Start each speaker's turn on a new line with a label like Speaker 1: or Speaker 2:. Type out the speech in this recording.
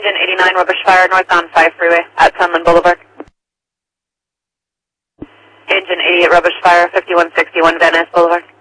Speaker 1: Engine 89, rubbish fire, northbound 5 freeway at Sunland Boulevard. Engine 88, rubbish fire, 5161 Van Ness Boulevard.